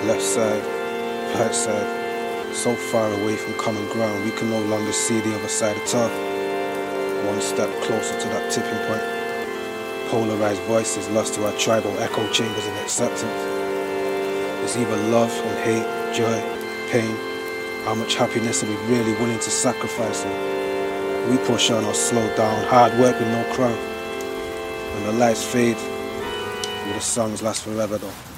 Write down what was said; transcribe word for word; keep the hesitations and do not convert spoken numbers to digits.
Left side, right side, so far away from common ground, we can no longer see the other side of town. One step closer to that tipping point. Polarized voices lost to our tribal echo chambers of acceptance. It's either love and hate, joy, pain. How much happiness are we really willing to sacrifice? And we push on or slow down, hard work with no crown. When the lights fade, will the songs last forever though?